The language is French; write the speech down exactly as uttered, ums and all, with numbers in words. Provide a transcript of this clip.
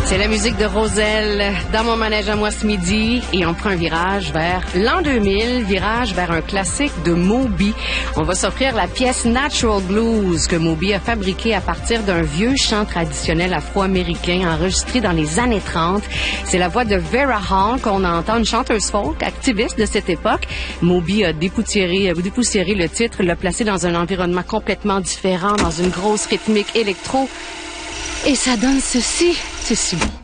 C'est la musique de Roselle dans mon manège à moi ce midi et on prend un virage vers l'an deux mille, virage vers un classique de Moby. On va s'offrir la pièce Natural Blues que Moby a fabriquée à partir d'un vieux chant traditionnel afro-américain enregistré dans les années trente. C'est la voix de Vera Hall qu'on entend, une chanteuse folk, activiste de cette époque. Moby a dépoussiéré, dépoussiéré le titre, l'a placé dans un environnement complètement différent, dans une grosse rythmique électro. Et ça donne ceci. C'est si bon.